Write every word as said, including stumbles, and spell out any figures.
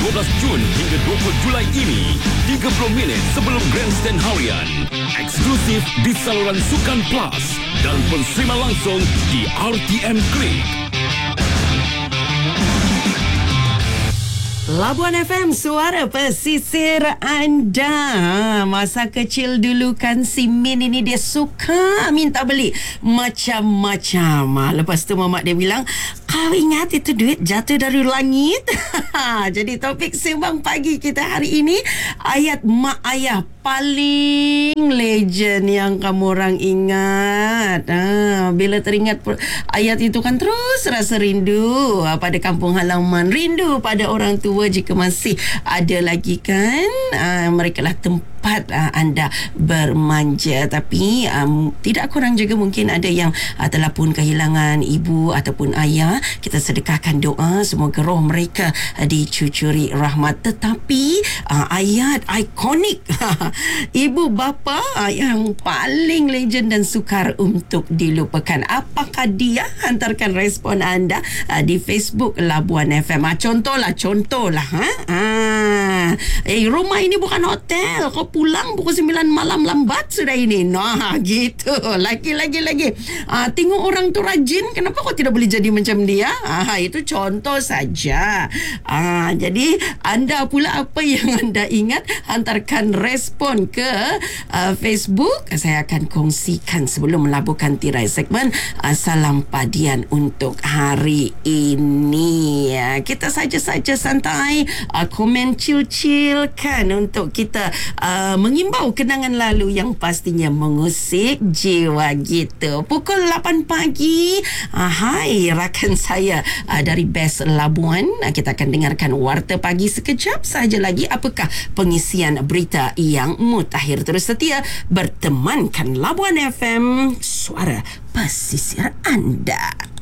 dua belas Jun hingga dua puluh Julai ini, tiga puluh minit sebelum Grandstand Harian, eksklusif di saluran Sukan Plus dan pensiaran langsung di R T M Klik. Labuan F M, suara pesisir anda. Masa kecil dulu kan si Min ini dia suka minta beli macam-macam. Lepas tu mamak dia bilang, kau ingat itu duit jatuh dari langit? Jadi topik sembang pagi kita hari ini, ayat mak ayah paling legend yang kamu orang ingat. Ha, bila teringat ayat itu kan terus rasa rindu pada kampung halaman, rindu pada orang tua jika masih ada lagi kan. Ha, mereka lah tempat uh, anda bermanja. Tapi um, tidak kurang juga mungkin ada yang uh, telah pun kehilangan ibu ataupun ayah. Kita sedekahkan doa semoga roh mereka uh, dicucuri rahmat. Tetapi uh, ayat ikonik ibu bapa uh, yang paling legend dan sukar untuk dilupakan. Apakah dia? Hantarkan respon anda uh, di Facebook Labuan F M. Uh, contohlah, contohlah. Ha? Ah. Eh, rumah ini bukan hotel. Kau pulang pukul sembilan malam lambat sudah ini. Nah, gitu. Lagi, lagi, lagi. Ah, tengok orang tu rajin. Kenapa kau tidak boleh jadi macam dia? Ah, itu contoh saja. Ah, jadi, anda pula apa yang anda ingat? Hantarkan respon ke uh, Facebook. Saya akan kongsikan sebelum melabuhkan tirai segmen uh, Salam Padian untuk hari ini. Ya, kita saja-saja santai. Uh, komen chill-chill kan untuk kita uh, mengimbau kenangan lalu yang pastinya mengusik jiwa gitu. Pukul lapan pagi, uh, hai rakan saya uh, dari Best Labuan. Uh, kita akan dengarkan Warta Pagi sekejap saja lagi. Apakah pengisian berita yang mutakhir? Terus setia bertemankan Labuan F M, suara pesisir anda.